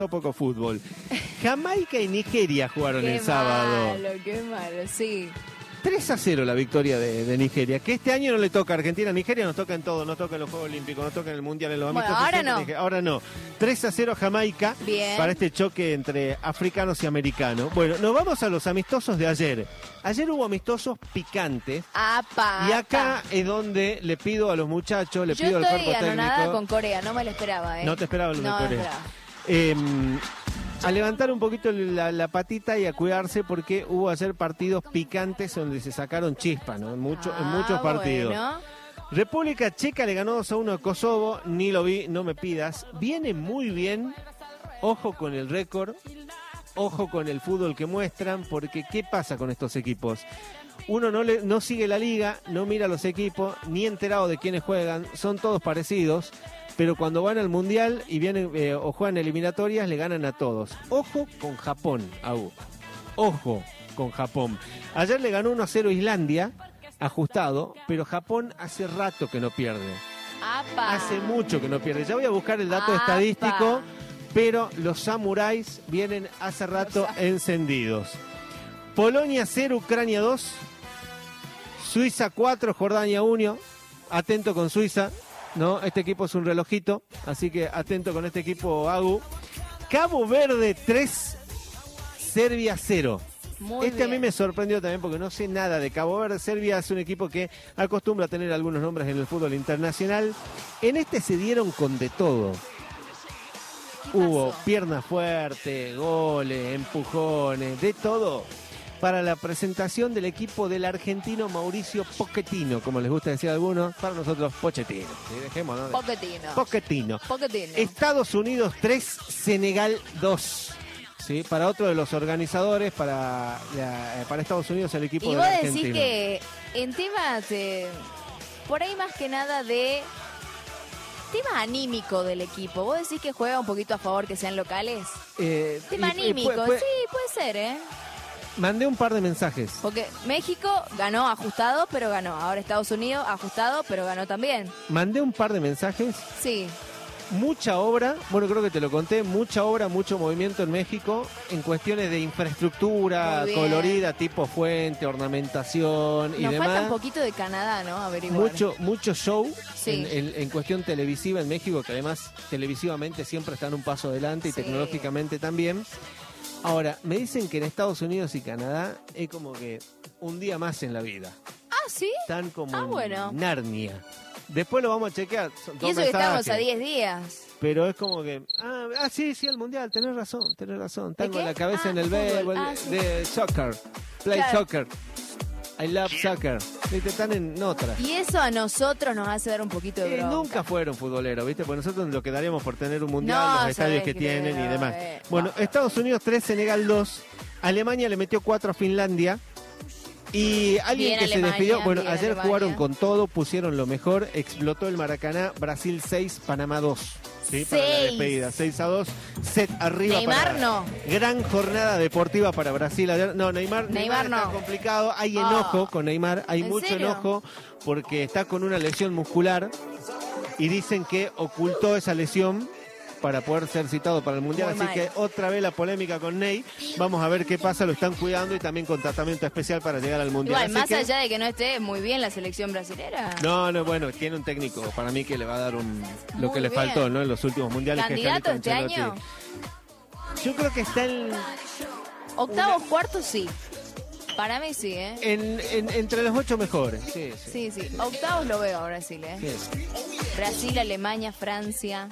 poco fútbol. Jamaica y Nigeria jugaron el sábado. Qué malo, sí. 3-0 la victoria de Nigeria, que este año no le toca a Argentina. Nigeria nos toca en todo, nos toca en los Juegos Olímpicos, nos toca en el Mundial, en los amistosos. Ahora no. Ahora no. 3-0 Jamaica. Bien. Para este choque entre africanos y americanos. Bueno, nos vamos a los amistosos de ayer. Ayer hubo amistosos picantes. ¡Apa! Y acá es donde le pido a los muchachos, le pido al cuerpo técnico. Yo estoy anonadada con Corea, no me lo esperaba, ¿eh? No te esperaba lo de No me Corea. esperaba. A levantar un poquito la patita y a cuidarse porque hubo ayer partidos picantes donde se sacaron chispas, ¿no? En muchos partidos. Bueno. República Checa le ganó 2-1 a Kosovo, ni lo vi, no me pidas. Viene muy bien, ojo con el récord, ojo con el fútbol que muestran, porque ¿qué pasa con estos equipos? Uno no sigue la liga, no mira los equipos, ni enterado de quiénes juegan, son todos parecidos. Pero cuando van al Mundial y vienen o juegan eliminatorias, le ganan a todos. Ojo con Japón, Agu. Ojo con Japón. Ayer le ganó 1-0 Islandia, ajustado, pero Japón hace rato que no pierde. ¡Apa! Hace mucho que no pierde. Ya voy a buscar el dato estadístico, pero los samuráis vienen hace rato encendidos. Polonia 0, Ucrania 2, Suiza 4, Jordania 1. Atento con Suiza. No, este equipo es un relojito, así que atento con este equipo, Agu. Cabo Verde 3, Serbia 0. Muy bien. A mí me sorprendió también porque no sé nada de Cabo Verde. Serbia es un equipo que acostumbra a tener algunos nombres en el fútbol internacional. En este se dieron con de todo. Hubo pierna fuerte, goles, empujones, de todo. Para la presentación del equipo del argentino Mauricio Pochettino, como les gusta decir a algunos, para nosotros Pochettino. ¿Sí? Dejémonos de... Pochettino. Estados Unidos 3, Senegal 2. ¿Sí? Para otro de los organizadores, para Estados Unidos el equipo del argentino. Y vos decís que en temas, por ahí más que nada de tema anímico del equipo, vos decís que juega un poquito a favor que sean locales. Tema anímico, sí, puede ser, ¿eh? Mandé un par de mensajes. Porque México ganó ajustado, pero ganó. Ahora Estados Unidos ajustado, pero ganó también. Mandé un par de mensajes. Sí. Mucha obra, bueno, creo que te lo conté, mucha obra, mucho movimiento en México en cuestiones de infraestructura colorida, tipo fuente, ornamentación y demás. Nos falta un poquito de Canadá, ¿no? Averiguar. Mucho show sí. en cuestión televisiva en México, que además televisivamente siempre están un paso adelante y tecnológicamente también. Ahora, me dicen que en Estados Unidos y Canadá es como que un día más en la vida. Ah, ¿sí? Están como bueno. Narnia. Después lo vamos a chequear. Y eso que estamos a 10 días. Pero es como que... sí, el Mundial, tenés razón. Tengo la cabeza en el béisbol de soccer. Play soccer. I love soccer. ¿Viste? Están en otras. Y eso a nosotros nos hace dar un poquito de bronca. Nunca fueron futboleros, ¿viste? Porque nosotros lo quedaríamos por tener un Mundial, los estadios que tienen y demás. Bueno, Estados Unidos 3, Senegal 2. Alemania le metió 4 a Finlandia. Y alguien que se despidió, bueno, ayer jugaron con todo, pusieron lo mejor, explotó el Maracaná, Brasil 6, Panamá 2. Sí, para la despedida, 6-2, set arriba. Neymar no. Gran jornada deportiva para Brasil ayer. No, Neymar no. Está complicado, hay enojo con Neymar, hay mucho enojo porque está con una lesión muscular y dicen que ocultó esa lesión para poder ser citado para el Mundial, así que otra vez la polémica con Ney. Vamos a ver qué pasa, lo están cuidando y también con tratamiento especial para llegar al Mundial. Igual, más allá de que no esté muy bien la selección brasilera. No, bueno, tiene un técnico para mí que le va a dar lo que le faltó, ¿no? En los últimos mundiales. ¿Candidato este año? Yo creo que está en... Octavos, cuartos, sí. Para mí sí, ¿eh? Entre los 8 mejores. Sí. Octavos lo veo a Brasil, ¿eh? Sí. Brasil, Alemania, Francia...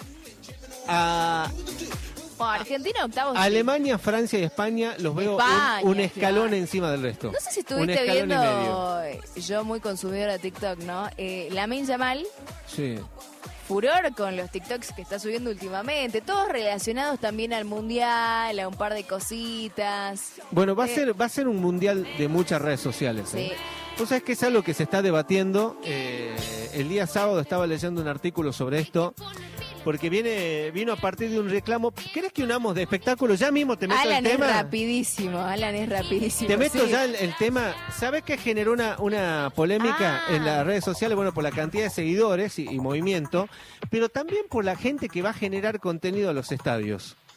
Argentina octavos. Alemania, Francia y España los veo un escalón encima del resto. No sé si estuviste viendo, yo muy consumidora de TikTok, ¿no? Lamine Yamal. Sí. Furor con los TikToks que está subiendo últimamente, todos relacionados también al Mundial, a un par de cositas. Bueno, va a ser un Mundial de muchas redes sociales. Sí. Vos sabés que es algo que se está debatiendo. El día sábado estaba leyendo un artículo sobre esto. Porque vino a partir de un reclamo. ¿Querés que unamos de espectáculo? Ya mismo te meto el tema. Alan es rapidísimo. Te meto ya el tema. ¿Sabés que generó una polémica en las redes sociales? Bueno, por la cantidad de seguidores y movimiento, pero también por la gente que va a generar contenido a los estadios.